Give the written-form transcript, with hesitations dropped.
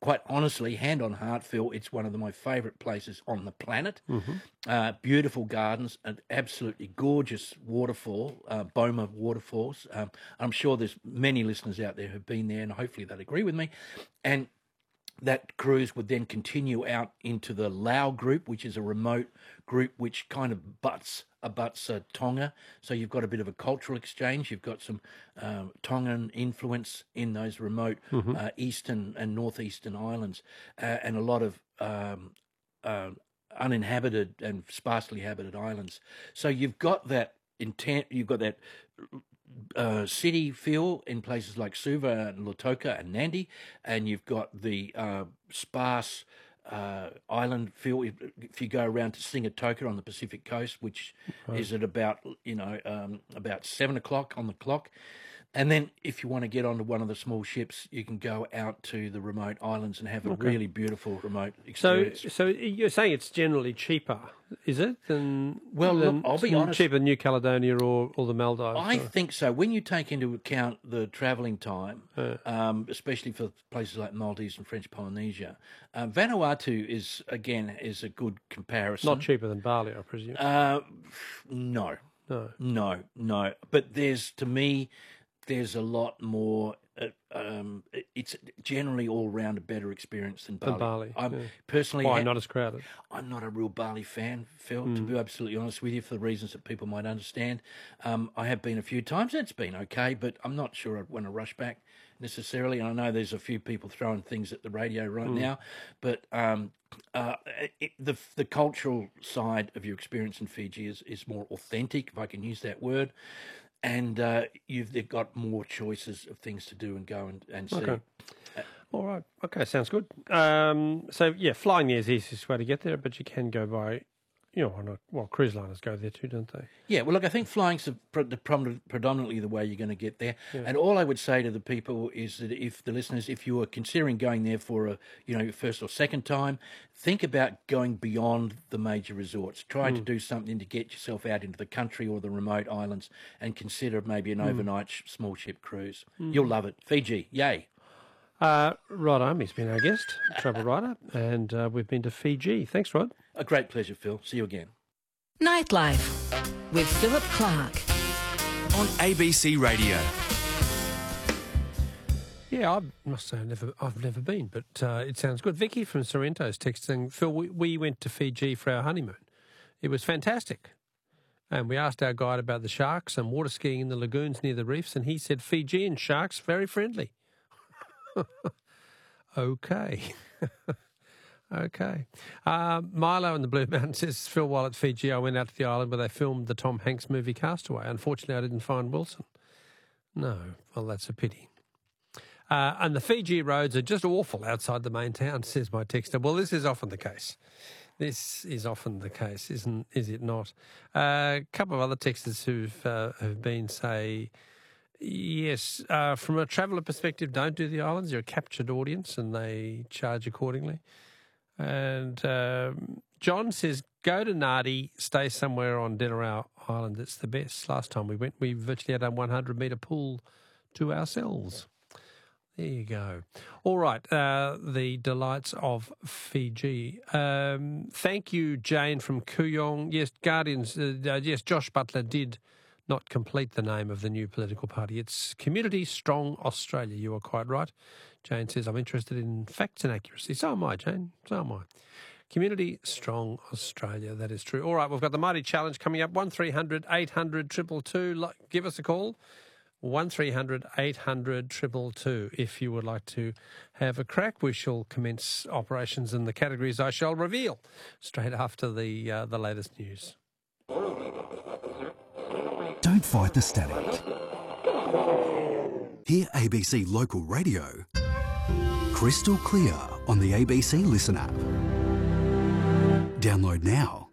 quite honestly, hand on heart, Phil, it's one of my favourite places on the planet. Beautiful gardens, an absolutely gorgeous waterfall, Boma Waterfalls. I'm sure there's many listeners out there who've been there, and hopefully they'll agree with me. And that cruise would then continue out into the Lao group, which is a remote group which kind of abuts Tonga. So you've got a bit of a cultural exchange. You've got some Tongan influence in those remote eastern and northeastern islands, and a lot of uninhabited and sparsely habited islands. So you've got that intent. You've got that city feel in places like Suva and Lautoka and Nandi, and you've got the sparse island feel if you go around to Singatoka on the Pacific coast, which is at about 7 o'clock on the clock. And then if you want to get onto one of the small ships, you can go out to the remote islands and have a really beautiful remote experience. So you're saying it's generally cheaper, is it? I'll be honest. Cheaper than New Caledonia or the Maldives? I think so. When you take into account the travelling time, especially for places like Maldives and French Polynesia, Vanuatu is a good comparison. Not cheaper than Bali, I presume. No. But there's a lot more. It's generally all round a better experience than Bali. Personally, why not as crowded? I'm not a real Bali fan, Phil, to be absolutely honest with you, for the reasons that people might understand. I have been a few times, and it's been okay, but I'm not sure I'd want to rush back necessarily. And I know there's a few people throwing things at the radio right now, but the cultural side of your experience in Fiji is more authentic, if I can use that word. And they've got more choices of things to do and go and see. Okay. All right. Okay, sounds good. Flying there is the easiest way to get there, but you can go by, cruise liners go there too, don't they? Yeah, well, look, I think flying's predominantly the way you're going to get there. Yeah. And all I would say to the people is that if you are considering going there for your first or second time, think about going beyond the major resorts. Try to do something to get yourself out into the country or the remote islands, and consider maybe an overnight small ship cruise. You'll love it. Fiji, yay. Rod Army's been our guest, travel writer, and we've been to Fiji. Thanks, Rod. A great pleasure, Phil. See you again. Nightlife with Philip Clark on ABC Radio. Yeah, I must say I've never been, but it sounds good. Vicky from Sorrento's texting, Phil, we went to Fiji for our honeymoon. It was fantastic. And we asked our guide about the sharks and water skiing in the lagoons near the reefs, and he said Fijian sharks, very friendly. Okay. Okay. Milo in the Blue Mountain says, Phil, while at Fiji, I went out to the island where they filmed the Tom Hanks movie Castaway. Unfortunately, I didn't find Wilson. No, well, that's a pity. And the Fiji roads are just awful outside the main town, says my texter. Well, this is often the case. Is it not? A couple of other texters who've been, say, yes, from a traveller perspective, don't do the islands. You're a captured audience and they charge accordingly. And John says, go to Nadi, stay somewhere on Denarau Island. It's the best. Last time we went, we virtually had a 100-metre pool to ourselves. There you go. All right, the delights of Fiji. Thank you, Jane from Kooyong. Yes, Guardians, yes, Josh Butler did not complete the name of the new political party. It's Community Strong Australia. You are quite right. Jane says, I'm interested in facts and accuracy. So am I, Jane. So am I. Community Strong Australia. That is true. All right, we've got the Mighty Challenge coming up. 1300 800 222. Give us a call. 1300 800 222. If you would like to have a crack, we shall commence operations in the categories I shall reveal straight after the latest news. Don't fight the static. Hear ABC Local Radio crystal clear on the ABC Listen app. Download now.